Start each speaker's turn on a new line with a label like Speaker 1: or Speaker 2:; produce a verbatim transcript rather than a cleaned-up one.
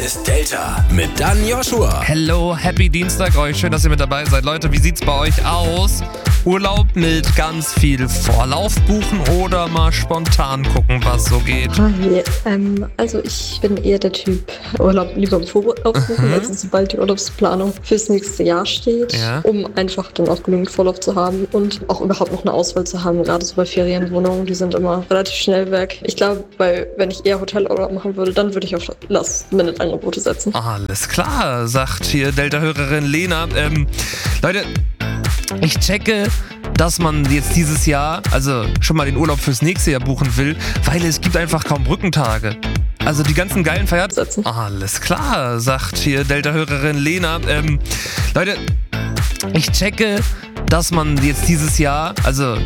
Speaker 1: Ist Delta mit Dan Joshua.
Speaker 2: Hello, happy Dienstag euch. Schön, dass ihr mit dabei seid. Leute, wie sieht's bei euch aus? Urlaub mit ganz viel Vorlauf buchen oder mal spontan gucken, was so geht?
Speaker 3: Hi, ähm, also ich bin eher der Typ Urlaub lieber im Voraus buchen,
Speaker 2: Mhm.
Speaker 3: also sobald die Urlaubsplanung fürs nächste Jahr steht,
Speaker 2: Ja.
Speaker 3: um einfach dann auch genügend Vorlauf zu haben und auch überhaupt noch eine Auswahl zu haben, gerade so bei Ferienwohnungen, die sind immer relativ schnell weg. Ich glaube, weil wenn ich eher Hotelurlaub machen würde, dann würde ich auf Last-Minute-Angebote setzen.
Speaker 2: Alles klar, sagt hier Delta-Hörerin Lena. Ähm, Leute, ich checke, dass man jetzt dieses Jahr, also schon mal den Urlaub fürs nächste Jahr buchen will, weil es gibt einfach kaum Brückentage. Also die ganzen geilen Feiertage.
Speaker 3: Setzen.
Speaker 2: Alles klar, sagt hier Delta-Hörerin Lena. Ähm, Leute, ich checke, dass man jetzt dieses Jahr, also